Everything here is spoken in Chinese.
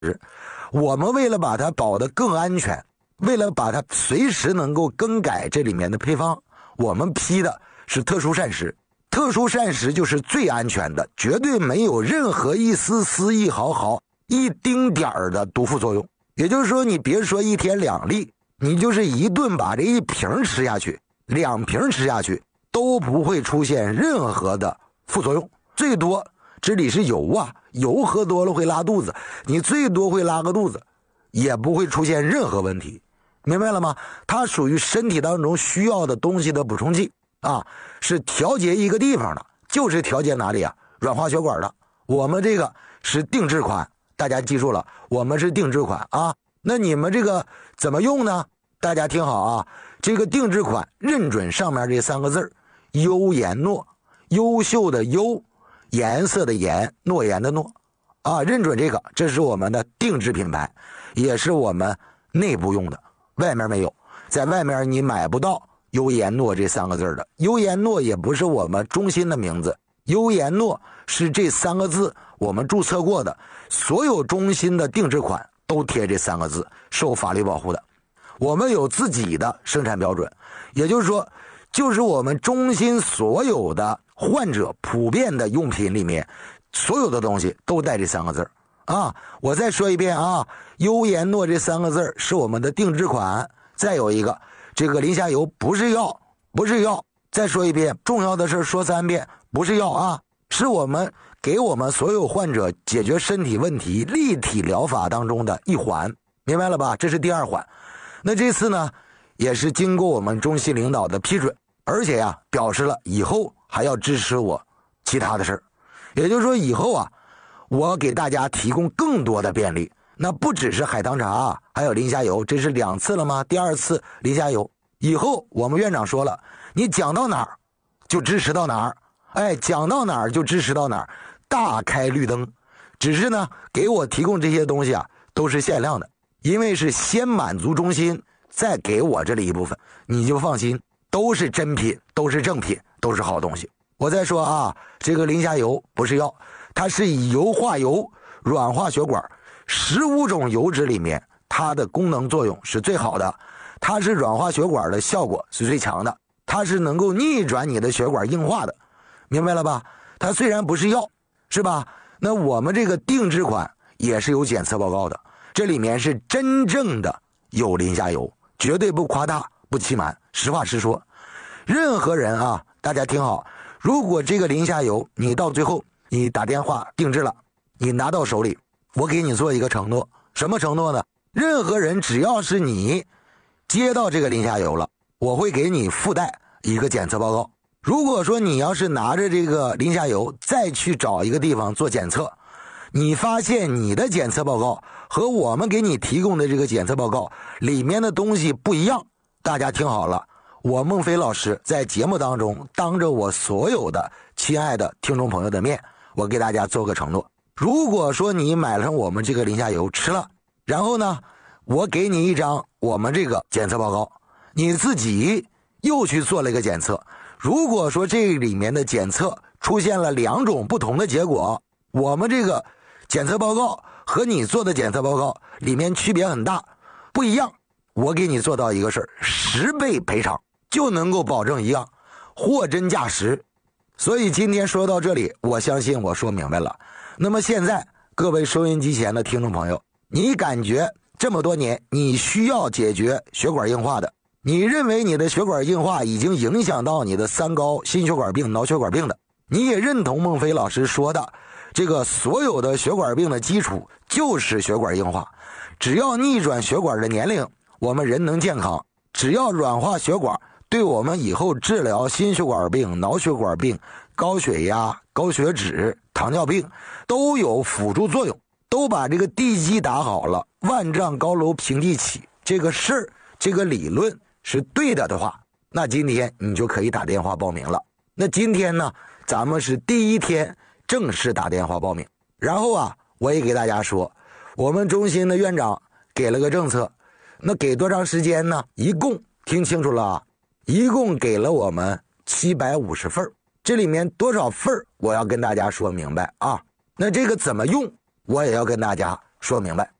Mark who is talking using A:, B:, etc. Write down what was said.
A: 我们为了把它保得更安全，为了把它随时能够更改这里面的配方，我们批的是特殊膳食。特殊膳食就是最安全的，绝对没有任何一丝丝一毫毫一丁点儿的毒副作用。也就是说，你别说1天2粒，你就是一顿把这1瓶吃下去，2瓶吃下去，都不会出现任何的副作用。最多这里是油啊，油喝多了会拉肚子，你最多会拉个肚子，也不会出现任何问题，明白了吗？它属于身体当中需要的东西的补充剂啊，是调节一个地方的，就是调节哪里啊？软化血管的。我们这个是定制款，大家记住了，我们是定制款啊。那你们这个怎么用呢？大家听好啊，这个定制款认准上面这3个字优颜诺，优秀的优，颜色的颜，诺言的诺啊，认准这个，这是我们的定制品牌，也是我们内部用的，外面没有，在外面你买不到优颜诺这3个字的。优颜诺也不是我们中心的名字，优颜诺是这3个字我们注册过的，所有中心的定制款都贴这3个字，受法律保护的。我们有自己的生产标准，也就是说，就是我们中心所有的患者普遍的用品里面，所有的东西都带这3个字啊。我再说一遍啊，优颜诺这3个字是我们的定制款。再有一个，这个林下油不是药，不是药。再说一遍，重要的事说3遍，不是药啊，是我们给我们所有患者解决身体问题立体疗法当中的一环，明白了吧？这是第2环。那这次呢，也是经过我们中心领导的批准，而且呀，表示了以后还要支持我其他的事儿。也就是说，以后啊，我给大家提供更多的便利。那不只是海棠茶，还有林下油，这是2次了吗？第2次林下油。以后我们院长说了，你讲到哪儿就支持到哪儿，哎，讲到哪儿就支持到哪儿，大开绿灯。只是呢，给我提供这些东西啊，都是限量的，因为是先满足中心，再给我这里一部分，你就放心，都是真品，都是正品，都是好东西。我再说啊，这个林下油不是药，它是以油化油，软化血管，15种油脂里面，它的功能作用是最好的，它是软化血管的效果是最强的，它是能够逆转你的血管硬化的，明白了吧？它虽然不是药，是吧？那我们这个定制款也是有检测报告的，这里面是真正的有林下油，绝对不夸大不欺瞒，实话实说。任何人啊，大家听好，如果这个林下油你到最后你打电话定制了，你拿到手里，我给你做一个承诺，什么承诺呢？任何人只要是你接到这个林下油了，我会给你附带一个检测报告。如果说你要是拿着这个林下油再去找一个地方做检测，你发现你的检测报告和我们给你提供的这个检测报告里面的东西不一样，大家听好了，我孟非老师在节目当中当着我所有的亲爱的听众朋友的面，我给大家做个承诺，如果说你买了我们这个林下油吃了，然后呢，我给你一张我们这个检测报告，你自己又去做了一个检测，如果说这里面的检测出现了2种不同的结果，我们这个检测报告和你做的检测报告里面区别很大，不一样，我给你做到一个事儿，10倍赔偿就能够保证一样，货真价实。所以今天说到这里，我相信我说明白了。那么现在各位收音机前的听众朋友，你感觉这么多年你需要解决血管硬化的，你认为你的血管硬化已经影响到你的3高、心血管病、脑血管病的，你也认同孟非老师说的，这个所有的血管病的基础就是血管硬化，只要逆转血管的年龄，我们人能健康，只要软化血管，对我们以后治疗心血管病、脑血管病、高血压、高血脂、糖尿病都有辅助作用，都把这个地基打好了，万丈高楼平地起，这个事儿，这个理论是对的话，那今天你就可以打电话报名了。那今天呢，咱们是第1天正式打电话报名。然后啊，我也给大家说，我们中心的院长给了个政策，那给多长时间呢？一共听清楚了啊，一共给了我们750份，这里面多少份我要跟大家说明白啊。那这个怎么用，我也要跟大家说明白。